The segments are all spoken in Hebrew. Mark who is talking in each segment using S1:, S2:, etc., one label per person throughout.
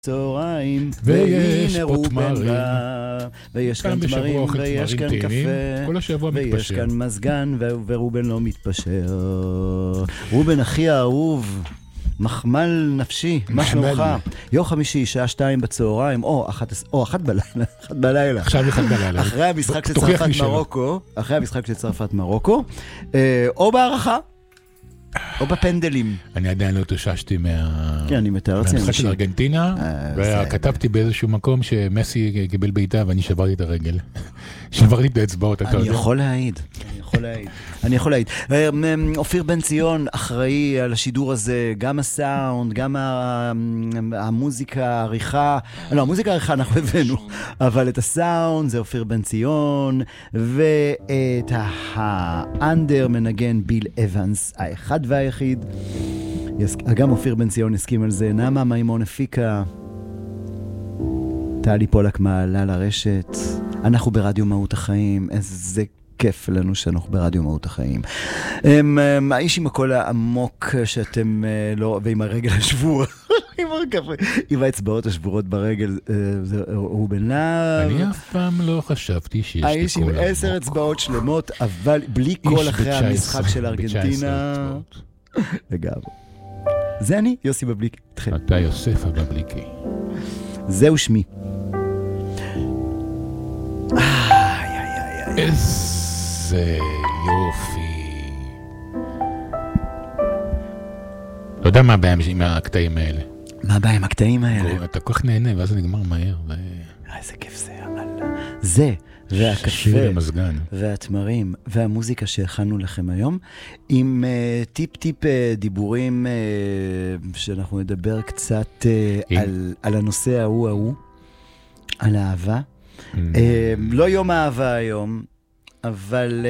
S1: צהריים,
S2: ויש
S1: והנה
S2: פה
S1: רובן
S2: תמרים.
S1: בא, ויש כאן תמרים, ויש כאן קפה,
S2: כל השבוע
S1: ויש
S2: מתפשר.
S1: כאן מזגן, ורובן לא מתפשר. רובן הכי האהוב, מחמל נפשי, מה שלומך? יום חמישי, שעה 2 בצהריים, או 1 בלילה.
S2: עכשיו 1 בלילה.
S1: אחרי המשחק של
S2: תוכיח
S1: צרפת
S2: לי שלא.
S1: מרוקו, או בהערכה, או בפנדלים.
S2: אני עדיין לא תוששתי
S1: כן, אני מתאר לעצמי.
S2: מהמשחק של ארגנטינה, וכתבתי באיזשהו מקום שמסי קיבל בעיטה ואני שברתי את הרגל. שברתי את האצבעות, אתה
S1: אני
S2: יודע.
S1: יכול להעיד. אופיר בן ציון אחראי על השידור הזה, גם הסאונד, גם המוזיקה, העריכה. לא, המוזיקה העריכה אנחנו הבאנו, אבל את הסאונד זה אופיר בן ציון, ואת האנדר מנגן ביל אבנס, האחד והיחיד. גם אופיר בן ציון הסכים על זה. נעמה מימון הפיקה, טלי פולק מעלה לרשת. אנחנו ברדיו מהות החיים, איזה כיף לנו שאנחנו ברדיו מהות החיים. האיש עם הקול העמוק שאתם לא, ועם הרגל השבורה, עם האצבעות השבורות ברגל, הוא בנלב.
S2: אני אף פעם לא חשבתי שיש לי
S1: האיש עם
S2: קול
S1: 10
S2: עמוק.
S1: אצבעות שלמות, אבל בלי קול אחרי המשחק של ארגנטינה. לגמרי. זה אני, יוסי בבליק.
S2: אתה יוסף הבבליקי.
S1: זהו שמי.
S2: איזה יופי. לא יודע מה הבעיה עם הקטעים האלה.
S1: מה הבעיה עם הקטעים האלה?
S2: אתה כל כך נהנה ואז זה נגמר מהר.
S1: איזה כיף זה, זה, והקפה,
S2: שיר למזגן.
S1: והתמרים, והמוזיקה שהכנו לכם היום, עם טיפ דיבורים שאנחנו נדבר קצת על הנושא ההוא, על האהבה. לא יום האהבה היום, אבל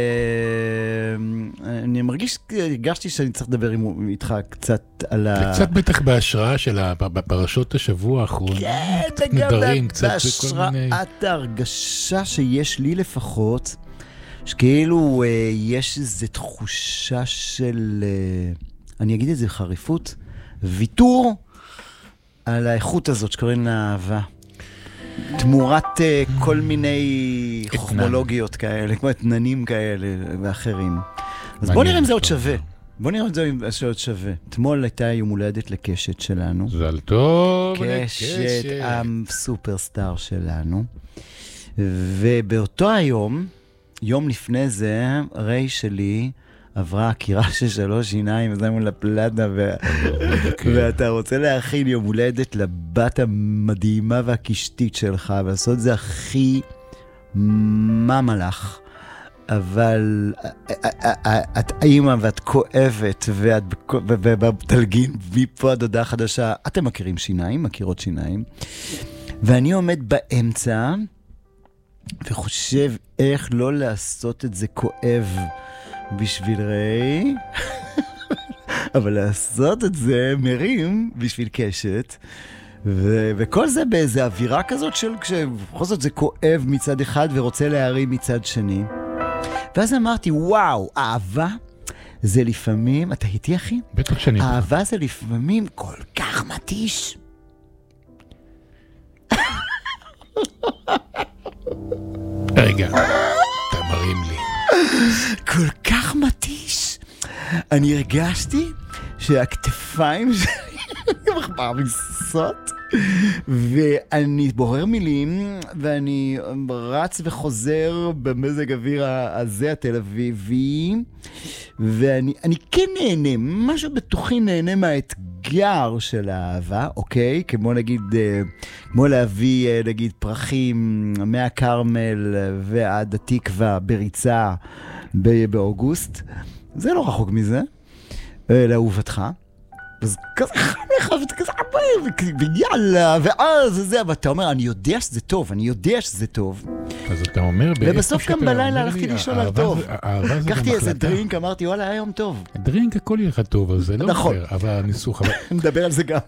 S1: אני הרגשתי שאני צריך לדבר איתך קצת על
S2: קצת בטח בהשראה של בפרשות השבוע האחרון.
S1: כן,
S2: נדרים,
S1: וגם בהשראת ההרגשה שיש לי לפחות, שכאילו יש איזו תחושה של, אני אגיד את זה חריפות, ויתור על האיכות הזאת שקוראים לה אהבה. תמורת כל מיני חוכמולוגיות כאלה, כמו אתננים כאלה ואחרים. אז בוא נראה אם זה עוד שווה. אתמול הייתה יום הולדת לקשת שלנו.
S2: זל טוב
S1: קשת, הסופרסטאר שלנו. ובאותו היום, יום לפני זה, ריי שלי עברה עקירה של 3 שיניים, וזה מול הפלדה, ואתה רוצה להכין יום הולדת לבת המדהימה והקשתית שלך, ולעשות את זה הכי ממלך. אבל את אימא ואת כואבת, ואת בתלגין, מפה עד הודעה חדשה, אתם מכירים שיניים, מכירות שיניים, ואני עומד באמצע, וחושב איך לא לעשות את זה כואב, בשביל ריי, אבל לעשות את זה מרים בשביל קשת, וכל זה באיזו אווירה כזאת של כשבכל זאת זה כואב מצד אחד ורוצה להרים מצד שני. ואז אמרתי, וואו, אהבה זה לפעמים, אתה איתי אחי?
S2: בטח שאני...
S1: אהבה זה לפעמים כל כך מתיש.
S2: רגע, אתה מרים לי.
S1: כל כך מתיש. אני הרגשתי שהכתפיים שלי מחברסות, ואני בורר מילים, ואני רץ וחוזר במזג אוויר הזה התל אביבי, ואני כן נהנה, משהו בתוכי נהנה מהאתגר של האהבה, אוקיי? כמו נגיד, כמו להביא נגיד פרחים מהקרמל ועד התקווה בריצה באוגוסט, זה לא רחוק מזה, לאהובתך. אז כזה חם לך, וכזה ויאללה, ואז זה, ואתה אומר, אני יודע שזה טוב,
S2: אז אתה אומר...
S1: ובסוף גם בלילה הלכתי לישון על טוב. לקחתי איזה דרינק, אמרתי, וואלה, היה יום טוב.
S2: דרינק הכל יהיה לך טוב, אז זה לא
S1: נכון.
S2: אחר, אבל הניסוך...
S1: נדבר על זה גם.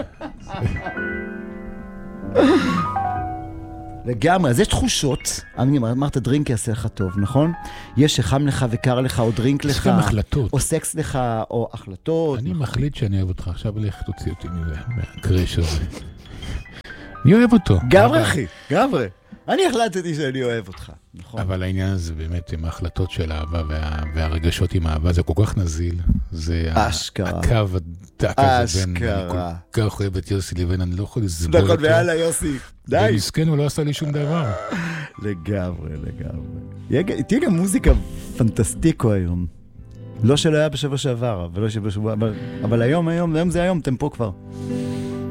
S1: לגמרי, אז יש תחושות, אמרת דרינק יעשה לך טוב, נכון? יש שחם לך וקר לך, או דרינק לך, או סקס לך, או החלטות.
S2: אני מחליט שאני אוהב אותך, עכשיו לך תוציא אותי מזה, מהקרש הזה. אני אוהב אותו.
S1: גמרי, אחי, גמרי. אני החלטתי שאני אוהב אותך, נכון?
S2: אבל העניין הזה באמת עם ההחלטות של האהבה והרגשות עם האהבה, זה כל כך נזיל. זה
S1: אשכרה.
S2: הקו הדק הזה בין,
S1: אשכרה.
S2: אני כל כך אוהב את יוסי לוין, אני לא יכול לסבול אותו.
S1: נכון, ויאללה יוסי, די.
S2: ומסכן, הוא לא עשה לי שום דבר.
S1: לגמרי. תהיה גם מוזיקה פנטסטיקו היום. לא שלא היה בשבוע שעבר, אבל היום זה היום, אתם פה כבר.